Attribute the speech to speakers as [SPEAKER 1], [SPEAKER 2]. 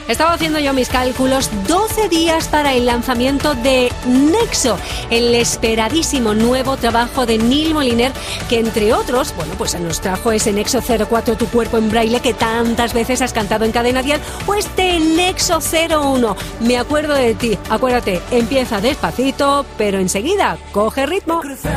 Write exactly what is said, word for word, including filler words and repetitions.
[SPEAKER 1] Estaba haciendo yo mis cálculos, doce días para el lanzamiento de Nexo, el esperadísimo nuevo trabajo de Neil Moliner, que entre otros, bueno, pues nos trajo ese Nexo cero cuatro Tu Cuerpo en Braille que tantas veces has cantado en Cadena Dial, o este Nexo cero uno, Me acuerdo de ti. Acuérdate, empieza despacito, pero enseguida coge ritmo.